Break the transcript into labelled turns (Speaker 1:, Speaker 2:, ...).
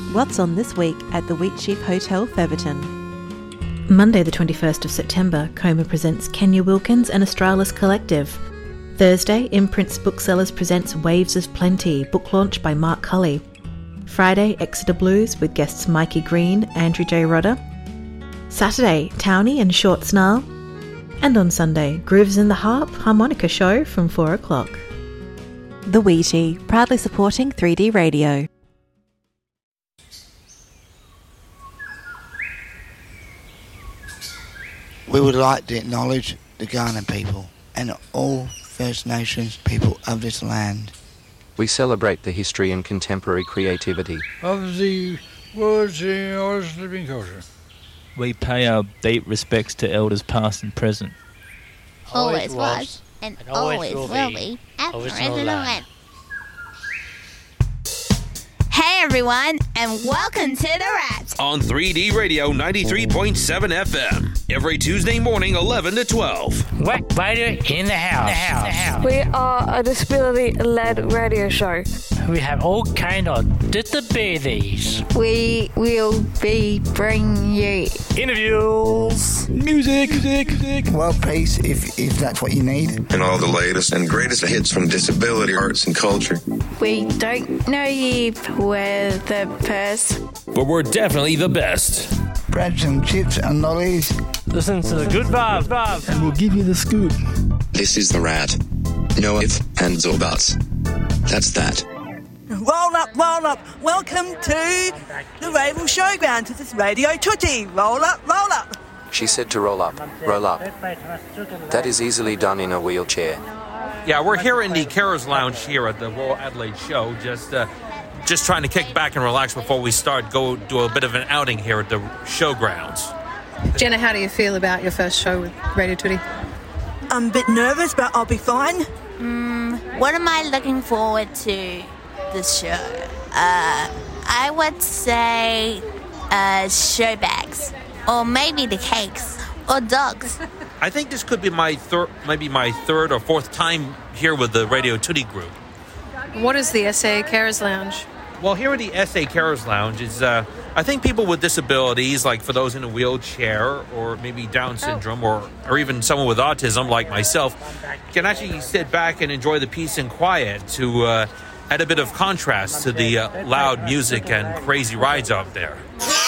Speaker 1: What's on this week at the Wheatsheaf Hotel, Feverton?
Speaker 2: Monday the 21st of September, Coma presents Kenya Wilkins and Australis Collective. Thursday, Imprints Booksellers presents Waves of Plenty, book launch by Mark Cully. Friday, Exeter Blues with guests Mikey Green, Andrew J. Rodder. Saturday, Townie and Short Snarl. And on Sunday, Grooves in the Harp Harmonica Show from 4 o'clock.
Speaker 1: The Wheatie, proudly supporting 3D Radio.
Speaker 3: We would like to acknowledge the Kaurna people and all First Nations people of this land.
Speaker 4: We celebrate the history and contemporary creativity
Speaker 5: of the world's oldest living culture.
Speaker 6: We pay our deep respects to elders past and present.
Speaker 7: Always was and always will be Aboriginal land. Hey everyone, and welcome to The Wrapped
Speaker 8: on 3D Radio 93.7 FM. Every Tuesday morning, 11 to 12.
Speaker 9: Whack Radio in the house.
Speaker 10: We are a disability-led radio show.
Speaker 9: We have all kind of disabilities.
Speaker 11: We will be bringing you
Speaker 9: interviews,
Speaker 12: music,
Speaker 3: world peace if that's what you need,
Speaker 13: and all the latest and greatest hits from disability arts and culture.
Speaker 11: We don't know if we're the best,
Speaker 8: but we're definitely the best.
Speaker 3: Bread and chips and lollies.
Speaker 9: Listen to the good vibe,
Speaker 12: and we'll give you the scoop.
Speaker 13: This is the Rat. No ifs, ands or buts. That's that.
Speaker 14: Roll up. Welcome to the Ravel Showground. This is Radio Tutti. Roll up.
Speaker 4: She said to roll up. That is easily done in a wheelchair.
Speaker 8: Yeah, we're here in the Carers Lounge here at the Royal Adelaide Show, just trying to kick back and relax before we go do a bit of an outing here at the showgrounds.
Speaker 15: Jenna, how do you feel about your first show with Radio Tutti?
Speaker 14: I'm a bit nervous, but I'll be fine.
Speaker 7: What am I looking forward to this show? I would say show bags, or maybe the cakes, or dogs.
Speaker 8: I think this could be my third or fourth time here with the Radio Tutti group.
Speaker 15: What is the SA Carers Lounge?
Speaker 8: Well, here at the SA Carers Lounge is, I think people with disabilities, like for those in a wheelchair or maybe Down syndrome or even someone with autism like myself, can actually sit back and enjoy the peace and quiet to add a bit of contrast to the loud music and crazy rides out there.